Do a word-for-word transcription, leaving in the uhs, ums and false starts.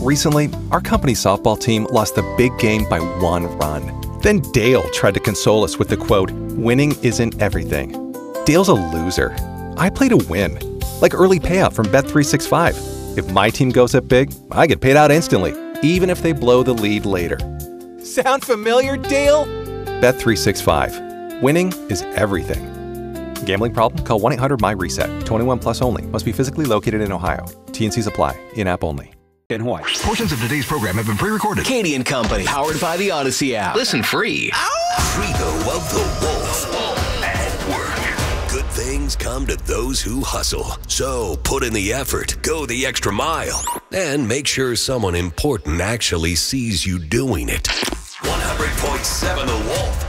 Recently, our company's softball team lost the big game by one run. Then Dale tried to console us with the quote, "Winning isn't everything." Dale's a loser. I play to win. Like early payout from Bet three sixty-five. If my team goes up big, I get paid out instantly, even if they blow the lead later. Sound familiar, Dale? Bet three sixty-five. Winning is everything. Gambling problem? Call one eight hundred M Y reset. twenty-one plus only. Must be physically located in Ohio. T and Cs apply. In-app only. In Hawaii. Portions of today's program have been pre-recorded. Katie and Company, powered by the Odyssey app. Listen free. Fredo of the Wolf. At work. Good things come to those who hustle. So put in the effort, go the extra mile, and make sure someone important actually sees you doing it. one hundred point seven The Wolf.